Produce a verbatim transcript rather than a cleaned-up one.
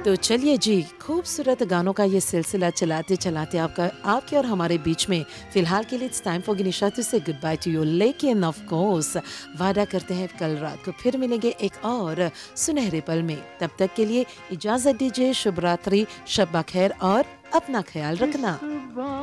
तो चलिए जी, खूबसूरत गानों का ये सिलसिला चलाते-चलाते आपका आपके और हमारे बीच में फ़िलहाल के लिए it's time for Nisha to से गुड बाय टू यू। लेकिन ऑफ कोर्स वादा करते हैं कल रात को फिर मिलेंगे एक और सुनहरे पल में। तब तक के लिए इजाज़त दीजिए, शुभ रात्रि, शब बख़ैर और अपना ख़्याल रखना।